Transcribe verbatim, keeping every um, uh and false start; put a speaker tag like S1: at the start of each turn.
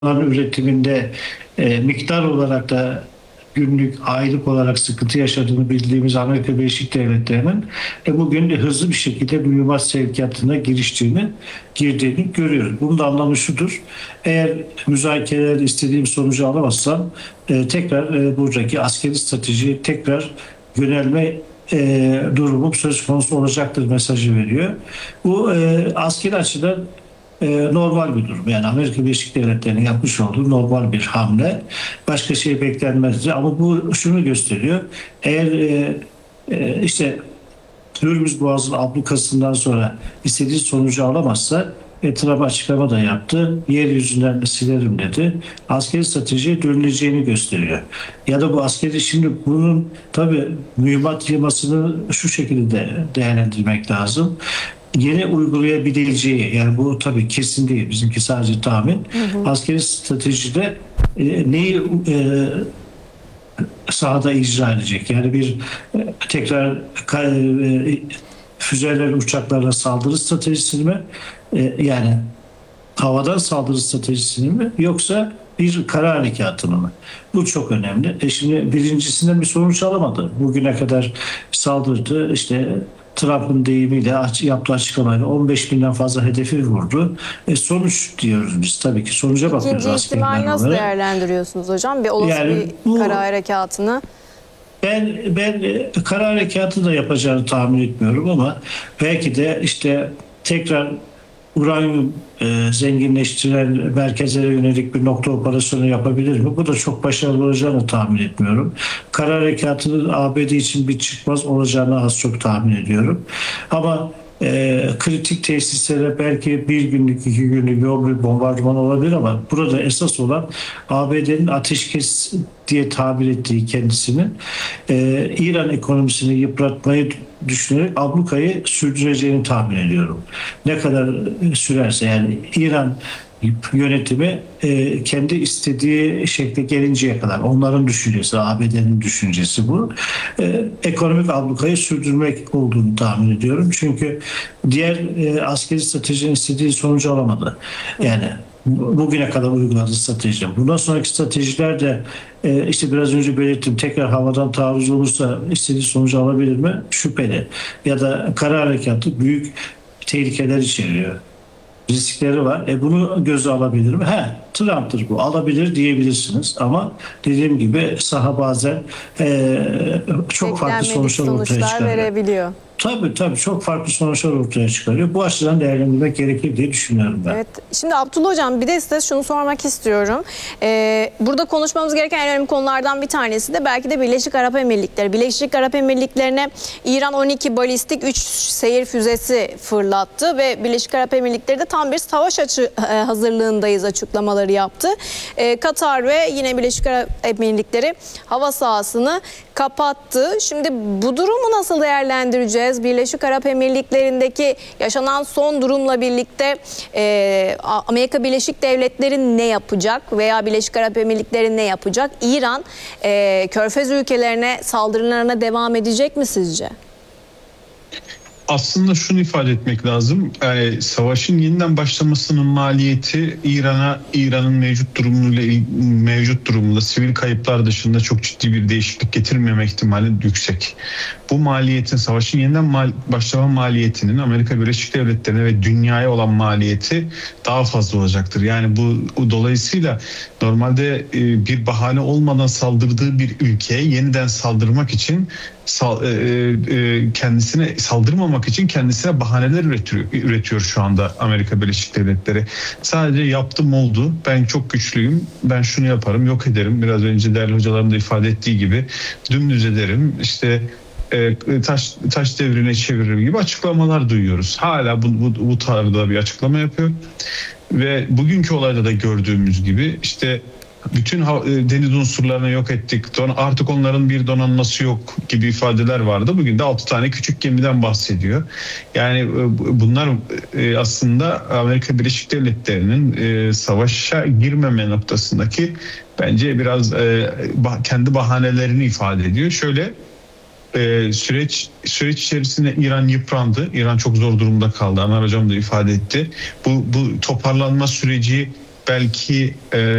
S1: üretiminde e, miktar olarak da günlük, aylık olarak sıkıntı yaşadığını bildiğimiz Amerika Birleşik Devletleri'nin e, bugün de hızlı bir şekilde mühimmat sevkiyatına giriştiğini, girdiğini görüyoruz. Bunun da anlamı şudur: eğer müzakereler istediğim sonucu alamazsam e, tekrar e, buradaki askeri stratejiye tekrar yönelme e, durumum söz konusu olacaktır mesajı veriyor. Bu e, askeri açıdan e, normal bir durum. Yani Amerika Birleşik Devletleri'nin yapmış olduğu normal bir hamle. Başka şey beklenmezdi. Ama bu şunu gösteriyor: eğer e, e, işte Hürmüz Boğazı'nın ablukasından sonra istediği sonucu alamazsa, e, Trump açıklama da yaptı. Yeryüzünden silerim dedi. Askeri stratejiye dönüleceğini gösteriyor. Ya da bu askeri, şimdi bunun tabii mühimmat yığmasını şu şekilde değerlendirmek lazım: yeni uygulayabileceği, yani bu tabii kesin değil, bizimki sadece tahmin. Hı hı. Askeri stratejide e, neyi e, sahada icra edecek? Yani bir e, tekrar e, füzeler, uçaklarla saldırı stratejisini mi? E, yani havadan saldırı stratejisini mi? Yoksa bir kara harekatını mı? Bu çok önemli. E şimdi birincisinden bir sonuç alamadı. Bugüne kadar saldırdı. İşte Trump'ın deyimiyle yaptığı açıklamayla on beş binden fazla hedefi vurdu. E sonuç diyoruz biz, tabii ki sonuca bakıyoruz.
S2: İkinci ihtimal nasıl olarak değerlendiriyorsunuz hocam? Bir olası yani bir bu, kara harekatını.
S1: Ben ben kara harekatı da yapacağını tahmin etmiyorum ama belki de işte tekrar uranyum e, zenginleştiren merkezlere yönelik bir nokta operasyonu yapabilir mi? Bu da çok başarılı olacağını tahmin etmiyorum. Kara harekatının A B D için bir çıkmaz olacağını az çok tahmin ediyorum. Ama e, kritik tesislere belki bir günlük, iki günlük yol bir bombardıman olabilir, ama burada esas olan A B D'nin ateşkes diye tabir ettiği kendisinin e, İran ekonomisini yıpratmayı düşünerek ablukayı sürdüreceğini tahmin ediyorum. Ne kadar sürerse, yani İran yönetimi e, kendi istediği şekle gelinceye kadar, onların düşüncesi, A B D'nin düşüncesi bu. E, ekonomik ablukayı sürdürmek olduğunu tahmin ediyorum. Çünkü diğer e, askeri stratejinin istediği sonucu alamadı. Yani bugüne kadar uyguladığı strateji. Bundan sonraki stratejiler de e, işte biraz önce belirttim, tekrar havadan taarruz olursa istediği sonucu alabilir mi? Şüpheli. Ya da kara harekatı büyük tehlikeler içeriyor. Riskleri var. E bunu göze alabilir mi? He, Trump'tır bu. Alabilir diyebilirsiniz. Ama dediğim gibi saha bazen e, çok farklı sonuçlar ortaya çıkarıyor.
S2: Verebiliyor.
S1: Tabii tabii çok farklı sonuçlar ortaya çıkarıyor. Bu açıdan değerlendirmek gerekir diye düşünüyorum ben.
S2: Evet. Şimdi Abdullah Hocam, bir de size şunu sormak istiyorum. Ee, burada konuşmamız gereken en önemli konulardan bir tanesi de belki de Birleşik Arap Emirlikleri. Birleşik Arap Emirlikleri'ne İran on iki balistik üç seyir füzesi fırlattı ve Birleşik Arap Emirlikleri de tam bir savaş açı, hazırlığındayız açıklamaları yaptı. Ee, Katar ve yine Birleşik Arap Emirlikleri hava sahasını kapattı. Şimdi bu durumu nasıl değerlendireceğiz? Birleşik Arap Emirlikleri'ndeki yaşanan son durumla birlikte e, Amerika Birleşik Devletleri ne yapacak veya Birleşik Arap Emirlikleri ne yapacak? İran e, Körfez ülkelerine saldırılarına devam edecek mi sizce?
S3: Aslında şunu ifade etmek lazım. Yani savaşın yeniden başlamasının maliyeti İran'a, İran'ın mevcut durumuyla mevcut durumunda sivil kayıplar dışında çok ciddi bir değişiklik getirmeme ihtimali yüksek. Bu maliyetin, savaşın yeniden mal, başlama maliyetinin Amerika Birleşik Devletleri'ne ve dünyaya olan maliyeti daha fazla olacaktır. Yani bu dolayısıyla normalde e, bir bahane olmadan saldırdığı bir ülkeye yeniden saldırmak için sal, e, e, kendisine saldırmamak için kendisine bahaneler üretiyor, üretiyor şu anda Amerika Birleşik Devletleri. Sadece yaptım oldu, ben çok güçlüyüm, ben şunu yaparım, yok ederim. Biraz önce değerli hocalarım da ifade ettiği gibi dümdüz ederim, işte taş taş devrine çeviririm gibi açıklamalar duyuyoruz. Hala bu, bu, bu tarzda bir açıklama yapıyor. Ve bugünkü olayda da gördüğümüz gibi işte bütün deniz unsurlarını yok ettik, artık onların bir donanması yok gibi ifadeler vardı. Bugün de altı tane küçük gemiden bahsediyor. Yani bunlar aslında Amerika Birleşik Devletleri'nin savaşa girmeme noktasındaki bence biraz kendi bahanelerini ifade ediyor. Şöyle Ee, süreç süreç içerisinde İran yıprandı. İran çok zor durumda kaldı. Ömer Hocam da ifade etti. Bu bu toparlanma süreci belki e,